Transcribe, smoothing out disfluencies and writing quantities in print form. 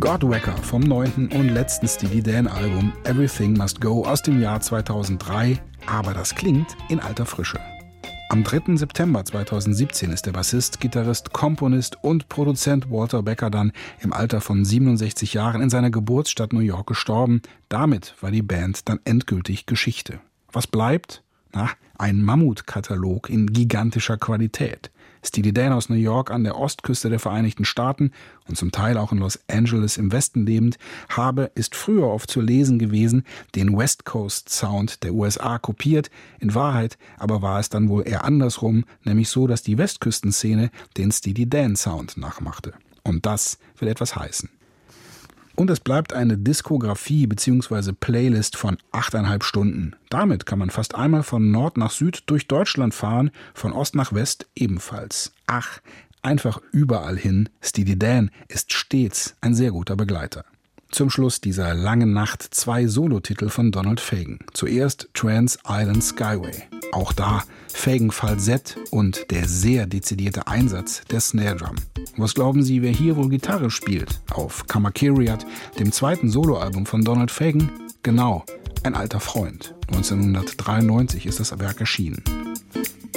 Godwhacker vom 9. und letzten Steely Dan-Album Everything Must Go aus dem Jahr 2003, aber das klingt in alter Frische. Am 3. September 2017 ist der Bassist, Gitarrist, Komponist und Produzent Walter Becker dann im Alter von 67 Jahren in seiner Geburtsstadt New York gestorben. Damit war die Band dann endgültig Geschichte. Was bleibt? Ein Mammutkatalog in gigantischer Qualität. Steely Dan aus New York an der Ostküste der Vereinigten Staaten und zum Teil auch in Los Angeles im Westen lebend, ist früher oft zu lesen gewesen, den West Coast Sound der USA kopiert. In Wahrheit aber war es dann wohl eher andersrum, nämlich so, dass die Westküstenszene den Steely Dan Sound nachmachte. Und das will etwas heißen. Und es bleibt eine Diskografie bzw. Playlist von 8,5 Stunden. Damit kann man fast einmal von Nord nach Süd durch Deutschland fahren, von Ost nach West ebenfalls. Einfach überall hin. Steely Dan ist stets ein sehr guter Begleiter. Zum Schluss dieser langen Nacht 2 Solotitel von Donald Fagen. Zuerst Trans Island Skyway. Auch da Fagen Falsett und der sehr dezidierte Einsatz der Snare Drum. Was glauben Sie, wer hier wohl Gitarre spielt? Auf Kamakiriat, dem 2. Soloalbum von Donald Fagen? Genau, ein alter Freund. 1993 ist das Werk erschienen.